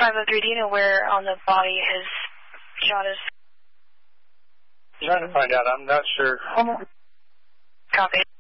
503, do you know where on the body his shot is? Trying to find out. I'm not sure. Copy.